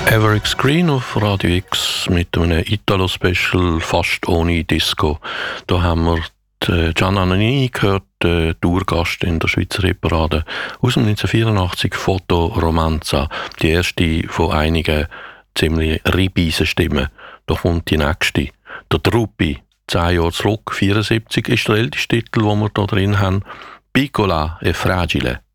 Everett Green auf Radio X mit einem Italo-Special, fast ohne Disco. Da haben wir Gianna Nannini gehört, Tourgast in der Schweizer Hitparade aus dem 1984, Foto Romanza, die erste von einigen ziemlich ribeisen Stimmen. Da kommt die nächste. Der Truppi, 10 Jahre zurück, 74, ist der älteste Titel, den wir da drin haben. Piccola e fragile.